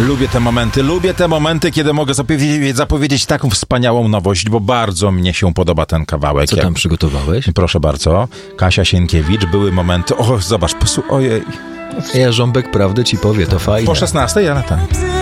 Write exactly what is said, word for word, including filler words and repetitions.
Lubię te momenty, lubię te momenty, kiedy mogę zapowiedzieć, zapowiedzieć taką wspaniałą nowość, bo bardzo mnie się podoba ten kawałek. Co tam przygotowałeś? Proszę bardzo, Kasia Sienkiewicz, były momenty, o zobacz, posłuchaj, ojej. Ja Rząbek prawdę ci powie, to fajne. Po szesnastej, ale tak.